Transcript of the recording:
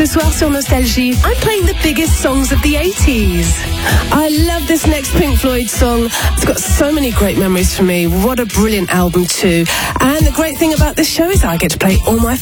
Ce soir sur Nostalgie, I'm playing the biggest songs of the 80s. I love this next Pink Floyd song. It's got so many great memories for me. What a brilliant album too. And the great thing about this show is I get to play all my